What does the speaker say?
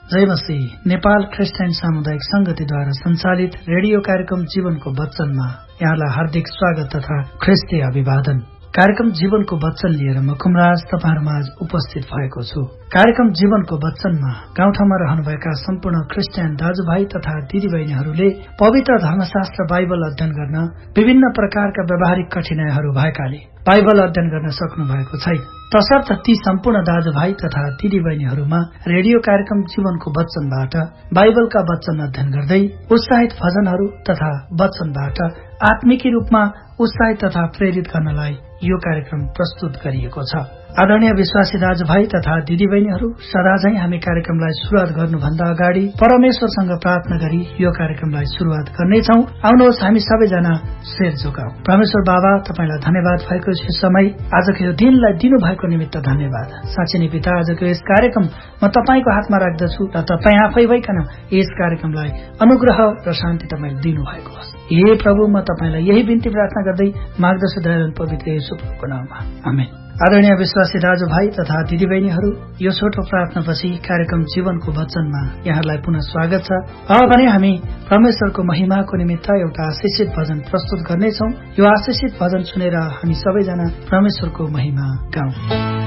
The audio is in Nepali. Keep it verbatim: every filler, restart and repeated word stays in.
जय मसीह। नेपाल क्रिस्चियन सामुदायिक संगतिद्वारा सञ्चालित रेडियो कार्यक्रम जीवनको वचनमा यहाँलाई हार्दिक स्वागत तथा ख्रिस्टीय अभिवादन। कार्यक्रम जीवनको वचन लिएर म खुमराज तपाईहरुमा आज उपस्थित भएको छु। कार्यक्रम जीवनको वचनमा गाउँठाउँमा रहनुभएका सम्पूर्ण क्रिस्चियन दाजुभाइ तथा दिदीबहिनीहरूले पवित्र धर्मशास्त्र बाइबल अध्ययन गर्न विभिन्न प्रकारका व्यावहारिक कठिनाइहरू भएकाले बाइबल अध्ययन गर्न सक्नु भएको छैन। तसर्थ ती सम्पूर्ण दाजुभाइ तथा दिदीबहिनीहरूमा रेडियो कार्यक्रम जीवनको वचनबाट बाइबलका वचन अध्ययन गर्दै उत्साहित भजनहरू तथा वचनबाट आत्मिकी रूपमा उत्साहित तथा प्रेरित गर्नलाई यो कार्यक्रम प्रस्तुत गरिएको छ। आदरणीय विश्वासी दाजुभाइ तथा दिदीबहिनीहरू, सदाझै हामी कार्यक्रमलाई शुरूआत गर्नुभन्दा अगाडि परमेश्वरसँग प्रार्थना गरी यो कार्यक्रमलाई शुरूआत गर्नेछौं। आउनुहोस् हामी सबैजना शेर झुकाऊ। परमेश्वर बाबा, तपाईलाई धन्यवाद भएको यो समय, आजको यो दिनलाई दिनुभएको निमित्त धन्यवाद। साँच्चै नै पिता, आजको यस कार्यक्रम म तपाईको हातमा राख्दछु र तपाई आफै भइकन यस कार्यक्रमलाई अनुग्रह र शान्ति तपाईले दिनुभएको होस्। हे प्रभु, म तपाईलाई यही बिन्ती प्रार्थना गर्दै मार्गदर्शन दयालु पवित्र येशू प्रभुको नाममा आमेन। आदरणीय विश्वासी दाजुभाइ तथा दिदीबहिनीहरू, यो छोटो प्रार्थनापछि कार्यक्रम जीवनको वचनमा यहाँहरूलाई पुनः स्वागत छ। अब भने हामी परमेश्वरको महिमाको निमित्त एउटा आशिषित भजन प्रस्तुत गर्नेछौं। यो आशिषित भजन सुनेर हामी सबैजना परमेश्वरको महिमा गाउँ।